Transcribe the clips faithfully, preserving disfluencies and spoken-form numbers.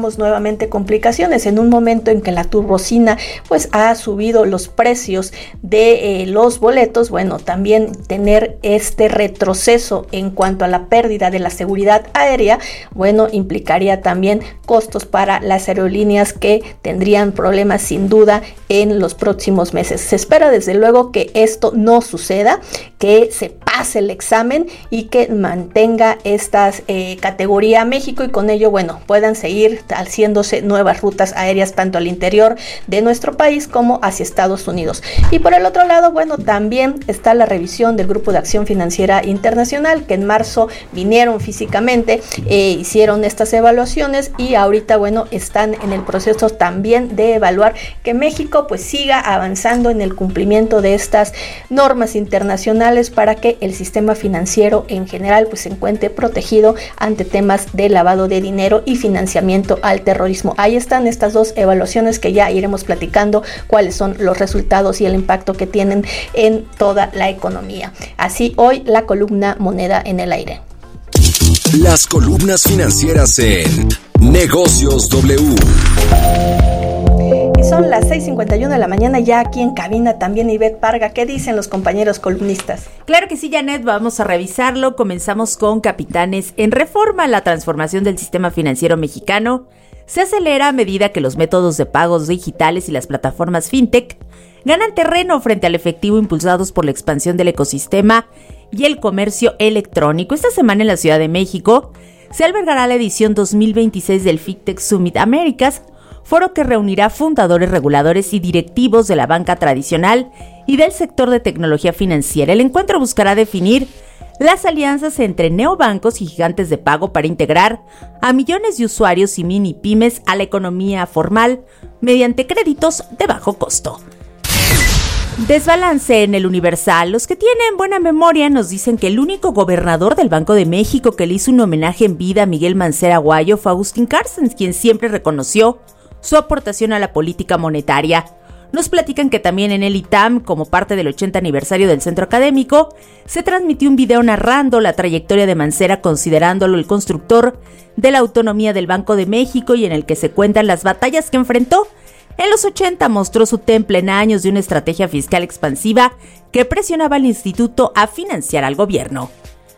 tengamos nuevamente complicaciones en un momento en que la turbocina pues ha subido los precios de eh, los boletos. Bueno, también tener este retroceso en cuanto a la pérdida de la seguridad aérea, bueno, implicaría también costos para las aerolíneas que tendrían problemas sin duda en los próximos meses. Se espera desde luego que esto no suceda, que se pase el examen y que mantenga esta eh, categoría México, y con ello, bueno, puedan seguir haciéndose nuevas rutas aéreas tanto al interior de nuestro país como hacia Estados Unidos. Y por el otro lado, bueno, también está la revisión del Grupo de Acción Financiera Internacional, que en marzo vinieron físicamente, eh, hicieron estas evaluaciones y ahorita, bueno, están en el proceso también de evaluar que México pues siga avanzando en el cumplimiento de estas normas internacionales para que el sistema financiero en general pues se encuentre protegido ante temas de lavado de dinero y financiamiento al terrorismo. Ahí están estas dos evaluaciones que ya iremos platicando cuáles son los resultados y el impacto que tienen en toda la economía. Así hoy la columna Moneda en el Aire. Las columnas financieras en Negocios W. Y son las seis cincuenta y uno de la mañana ya aquí en cabina también Ivette Parga. ¿Qué dicen los compañeros columnistas? Claro que sí, Janet, vamos a revisarlo. Comenzamos con Capitanes en Reforma. La transformación del sistema financiero mexicano se acelera a medida que los métodos de pagos digitales y las plataformas fintech ganan terreno frente al efectivo impulsados por la expansión del ecosistema y el comercio electrónico. Esta semana en la Ciudad de México se albergará la edición dos mil veintiséis del FinTech Summit Américas, foro que reunirá fundadores, reguladores y directivos de la banca tradicional y del sector de tecnología financiera. El encuentro buscará definir las alianzas entre neobancos y gigantes de pago para integrar a millones de usuarios y mini pymes a la economía formal mediante créditos de bajo costo. Desbalance en el Universal. Los que tienen buena memoria nos dicen que el único gobernador del Banco de México que le hizo un homenaje en vida a Miguel Mancera Aguayo fue Agustín Carstens, quien siempre reconoció su aportación a la política monetaria. Nos platican que también en el I T A M, como parte del ochenta aniversario del centro académico, se transmitió un video narrando la trayectoria de Mancera, considerándolo el constructor de la autonomía del Banco de México y en el que se cuentan las batallas que enfrentó. En los ochenta mostró su temple en años de una estrategia fiscal expansiva que presionaba al instituto a financiar al gobierno.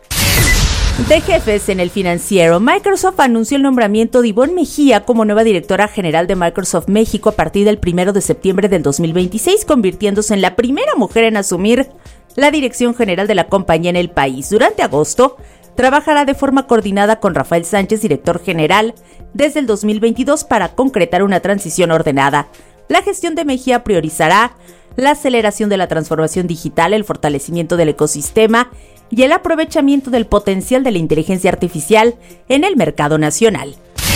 De jefes en el financiero, Microsoft anunció el nombramiento de Ivonne Mejía como nueva directora general de Microsoft México a partir del primero de septiembre del dos mil veintiséis, convirtiéndose en la primera mujer en asumir la dirección general de la compañía en el país. Durante agosto, trabajará de forma coordinada con Rafael Sánchez, director general, desde el dos mil veintidós para concretar una transición ordenada. La gestión de Mejía priorizará la aceleración de la transformación digital, el fortalecimiento del ecosistema y el aprovechamiento del potencial de la inteligencia artificial en el mercado nacional.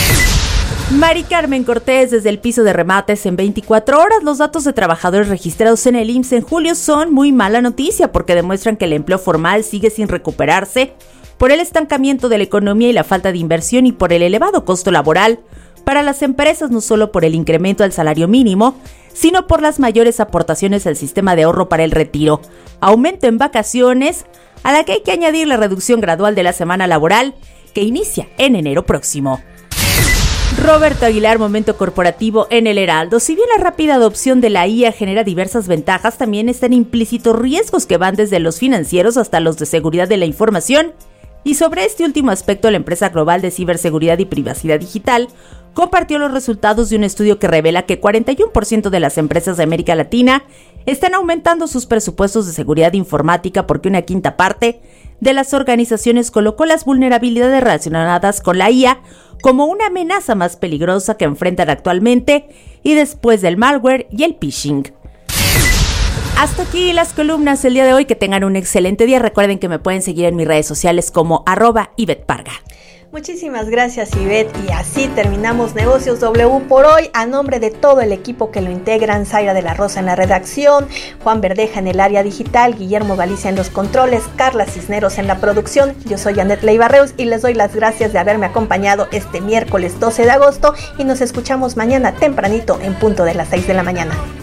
Mari Carmen Cortés, desde el piso de remates en veinticuatro horas, los datos de trabajadores registrados en el I M S S en julio son muy mala noticia porque demuestran que el empleo formal sigue sin recuperarse por el estancamiento de la economía y la falta de inversión y por el elevado costo laboral para las empresas, no solo por el incremento al salario mínimo, sino por las mayores aportaciones al sistema de ahorro para el retiro, aumento en vacaciones, a la que hay que añadir la reducción gradual de la semana laboral que inicia en enero próximo. Roberto Aguilar, momento corporativo en el Heraldo. Si bien la rápida adopción de la I A genera diversas ventajas, también están implícitos riesgos que van desde los financieros hasta los de seguridad de la información. Y sobre este último aspecto, la empresa global de ciberseguridad y privacidad digital compartió los resultados de un estudio que revela que cuarenta y uno por ciento de las empresas de América Latina están aumentando sus presupuestos de seguridad informática porque una quinta parte de las organizaciones colocó las vulnerabilidades relacionadas con la I A como una amenaza más peligrosa que enfrentan actualmente y después del malware y el phishing. Hasta aquí las columnas el día de hoy. Que tengan un excelente día. Recuerden que me pueden seguir en mis redes sociales como arroba Ivette Parga. Muchísimas gracias, Ivette, y así terminamos Negocios W por hoy. A nombre de todo el equipo que lo integran, Zaira de la Rosa en la redacción, Juan Verdeja en el área digital, Guillermo Galicia en los controles, Carla Cisneros en la producción, yo soy Janet Leiva-Reus y les doy las gracias de haberme acompañado este miércoles doce de agosto y nos escuchamos mañana tempranito en punto de las seis de la mañana.